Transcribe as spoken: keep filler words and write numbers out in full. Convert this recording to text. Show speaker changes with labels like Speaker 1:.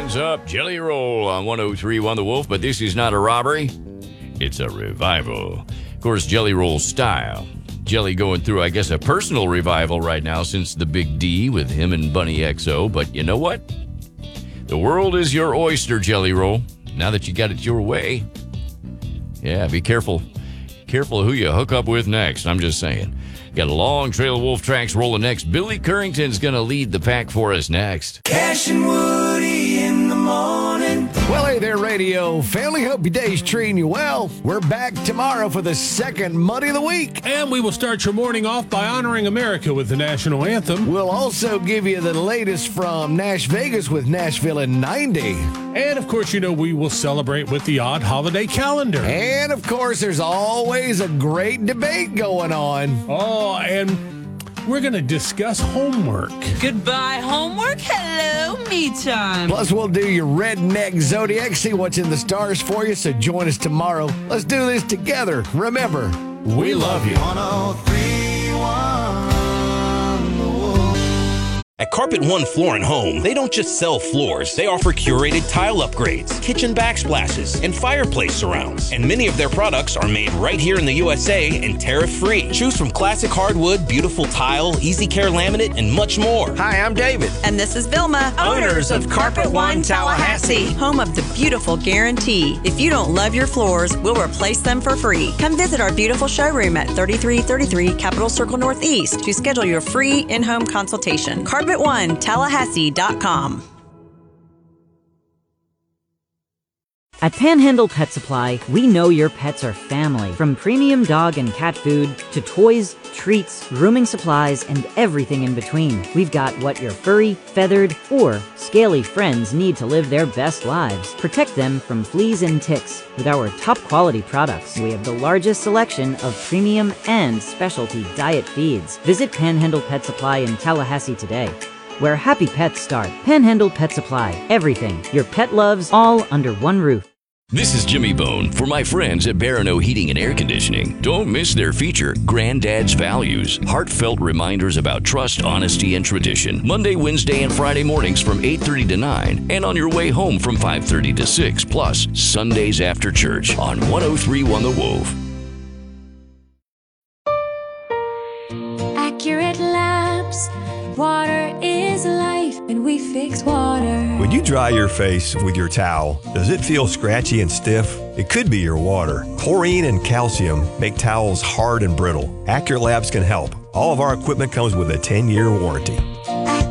Speaker 1: Hands up, Jelly Roll on one oh three one The Wolf, but this is not a robbery. It's a revival. Of course, Jelly Roll style. Jelly going through, I guess, a personal revival right now since the Big D with him and Bunny X O. But you know what? The world is your oyster, Jelly Roll. Now that you got it your way. Yeah, be careful. Careful who you hook up with next. I'm just saying. Got a long trail of Wolf tracks rolling next. Billy Currington's going to lead the pack for us next.
Speaker 2: Cash and Woody in the morning.
Speaker 3: Well, hey there, radio family. Hope your day's treating you well. We're back tomorrow for the second Monday of the week.
Speaker 4: And we will start your morning off by honoring America with the national anthem.
Speaker 3: We'll also give you the latest from Nash Vegas with Nashville in ninety.
Speaker 4: And, of course, you know, we will celebrate with the odd holiday calendar.
Speaker 3: And, of course, there's always a great debate going on.
Speaker 4: Oh, and we're going to discuss homework.
Speaker 5: Goodbye, homework. Hello, me time.
Speaker 3: Plus, we'll do your redneck zodiac, see what's in the stars for you, so join us tomorrow. Let's do this together. Remember, we love you.
Speaker 2: one oh three one
Speaker 6: At Carpet One Floor and Home, they don't just sell floors. They offer curated tile upgrades, kitchen backsplashes, and fireplace surrounds. And many of their products are made right here in the U S A and tariff-free. Choose from classic hardwood, beautiful tile, easy care laminate, and much more.
Speaker 7: Hi, I'm David.
Speaker 8: And this is Vilma,
Speaker 7: Owners of Carpet One Tallahassee,
Speaker 8: home of the beautiful guarantee. If you don't love your floors, we'll replace them for free. Come visit our beautiful showroom at thirty-three thirty-three Capitol Circle Northeast to schedule your free in-home consultation. Carpet One Tallahassee dot com.
Speaker 9: At Panhandle Pet Supply, we know your pets are family. From premium dog and cat food to toys, treats, grooming supplies, and everything in between. We've got what your furry, feathered, or scaly friends need to live their best lives. Protect them from fleas and ticks with our top quality products. We have the largest selection of premium and specialty diet feeds. Visit Panhandle Pet Supply in Tallahassee today, where happy pets start. Panhandle Pet Supply. Everything your pet loves, all under one roof.
Speaker 1: This is Jimmy Bone for my friends at Barano Heating and Air Conditioning. Don't miss their feature, Granddad's Values. Heartfelt reminders about trust, honesty, and tradition. Monday, Wednesday, and Friday mornings from eight thirty to nine. And on your way home from five thirty to six. Plus, Sundays after church on one oh three one The Wolf.
Speaker 10: Accurate Labs. Water is life, and we fix water.
Speaker 11: When you dry your face with your towel, does it feel scratchy and stiff? It could be your water. Chlorine and calcium make towels hard and brittle. Accurate Labs can help. All of our equipment comes with a ten-year warranty.